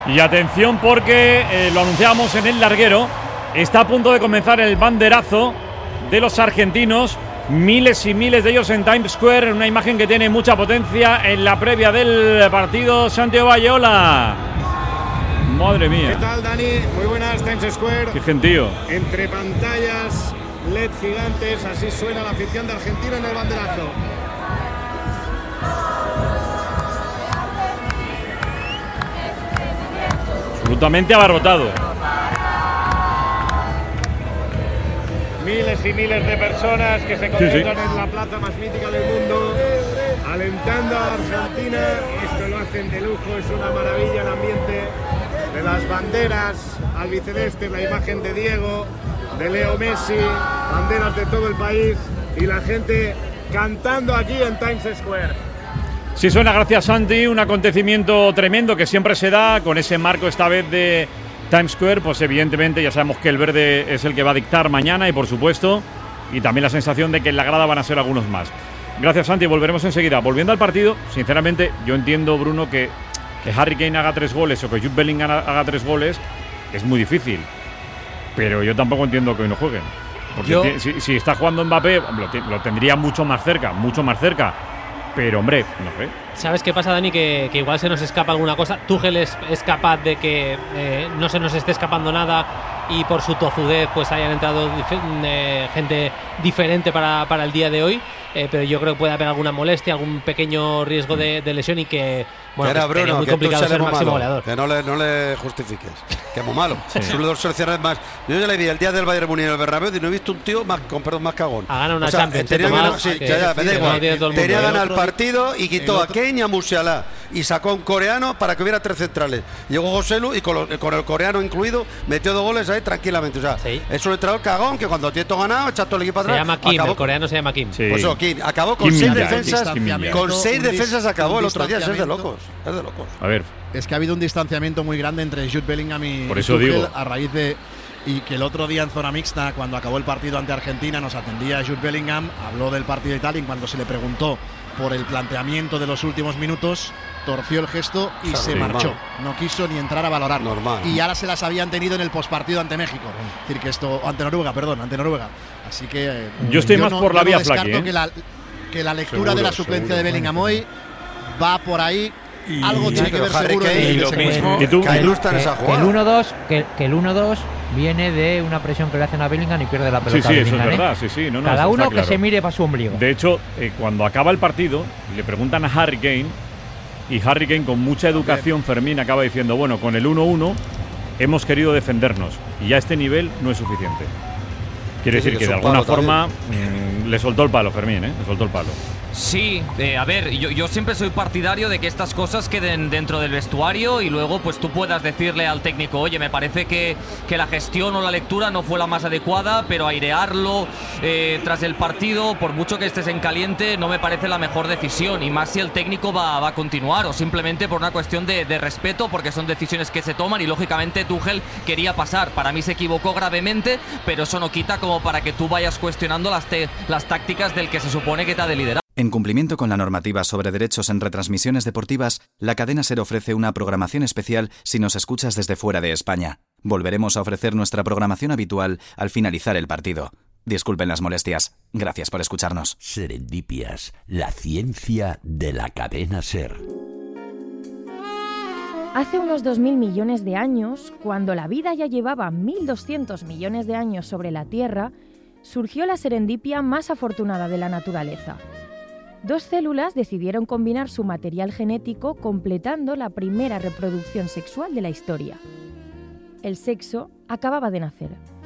Y atención porque lo anunciábamos en el larguero, está a punto de comenzar el banderazo de los argentinos, miles y miles de ellos en Times Square, una imagen que tiene mucha potencia en la previa del partido. Santiago Valleola. Madre mía. ¿Qué tal, Dani? Muy buenas, Times Square. Qué gentío. Entre pantallas LED gigantes, así suena la afición de Argentina en el banderazo. Absolutamente abarrotado. Miles y miles de personas que se concentran en la plaza más mítica del mundo, alentando a Argentina. Esto lo hacen de lujo, es una maravilla el ambiente de las banderas albicelestes, la imagen de Diego, de Leo Messi, banderas de todo el país y la gente cantando aquí en Times Square. Sí, suena, gracias Santi, un acontecimiento tremendo que siempre se da con ese marco esta vez de Times Square, pues evidentemente ya sabemos que el verde es el que va a dictar mañana y por supuesto, y también la sensación de que en la grada van a ser algunos más. Gracias Santi, volveremos enseguida. Volviendo al partido, sinceramente yo entiendo, Bruno, que Harry Kane haga 3 goles o que Jude Bellingham haga 3 goles es muy difícil, pero yo tampoco entiendo que hoy no jueguen, porque si está jugando Mbappé lo tendría mucho más cerca, pero hombre, no sé. ¿Sabes qué pasa, Dani? Que igual se nos escapa alguna cosa. Tuchel es capaz de que no se nos esté escapando nada y por su tozudez pues hayan entrado gente diferente para el día de hoy, pero yo creo que puede haber alguna molestia, algún pequeño riesgo de lesión y que bueno, era Bruno, muy que complicado ser máximo malo, goleador. que no le justifiques, que es muy malo. Es uno de los seleccionados más. Yo ya le vi el día del Bayern Múnich en el Bernabéu y no he visto un tío más cagón. Ha ganado una Champions. Tenía ganar el partido y quitó a Kane y a Musiala y sacó a un coreano para que hubiera 3 centrales. Llegó Joselu y con el coreano incluido metió 2 goles ahí tranquilamente. O sea, es un entrenador cagón que cuando tiene todo ganado echa todo el equipo atrás. Se llama Kim, el coreano se llama Kim. Sí. Pues eso, Kim acabó con 6 defensas. Con 6 defensas acabó el otro día. Es de locos. A ver. Es que ha habido un distanciamiento muy grande entre Jude Bellingham y por eso Tuchel digo, a raíz de y que el otro día en zona mixta, cuando acabó el partido ante Argentina, nos atendía Jude Bellingham, habló del partido y tal, y cuando se le preguntó por el planteamiento de los últimos minutos, torció el gesto y se marchó. No quiso ni entrar a valorar. Y ahora se las habían tenido en el pospartido ante México. Es decir, que esto ante Noruega. Así que yo estoy más por la vía Flaky, que la lectura de la suplencia de Bellingham hoy va por ahí. Algo tiene que ver seguro ¿Y tú? Que el 1-2 viene de una presión que le hacen a Bellingham y pierde la pelota. Sí, eso es verdad. No, cada uno que claro. se mire para su ombligo. De hecho, cuando acaba el partido, le preguntan a Harry Kane, y Harry Kane, con mucha educación, Fermín, acaba diciendo, bueno, con el 1-1 hemos querido defendernos y a este nivel no es suficiente. Quiere decir que de alguna forma le soltó el palo, Fermín, le soltó el palo. Sí, a ver, yo siempre soy partidario de que estas cosas queden dentro del vestuario y luego pues tú puedas decirle al técnico, oye, me parece que la gestión o la lectura no fue la más adecuada, pero airearlo tras el partido, por mucho que estés en caliente, no me parece la mejor decisión, y más si el técnico va a continuar o simplemente por una cuestión de respeto, porque son decisiones que se toman y lógicamente Tuchel quería pasar. Para mí se equivocó gravemente, pero eso no quita como para que tú vayas cuestionando las tácticas del que se supone que te ha de liderar. En cumplimiento con la normativa sobre derechos en retransmisiones deportivas, la cadena SER ofrece una programación especial si nos escuchas desde fuera de España. Volveremos a ofrecer nuestra programación habitual al finalizar el partido. Disculpen las molestias. Gracias por escucharnos. Serendipias, la ciencia de la cadena SER. Hace unos 2.000 millones de años, cuando la vida ya llevaba 1.200 millones de años sobre la Tierra, surgió la serendipia más afortunada de la naturaleza. 2 células decidieron combinar su material genético, completando la primera reproducción sexual de la historia. El sexo acababa de nacer.